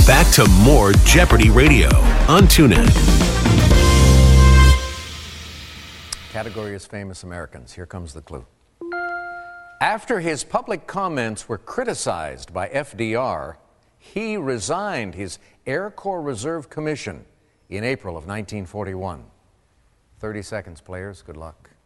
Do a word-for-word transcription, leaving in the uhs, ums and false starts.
back to more Jeopardy Radio on TuneIn. Category is famous Americans. Here comes the clue. After his public comments were criticized by F D R, he resigned his Air Corps Reserve Commission in April of nineteen forty-one. thirty seconds, players. Good luck.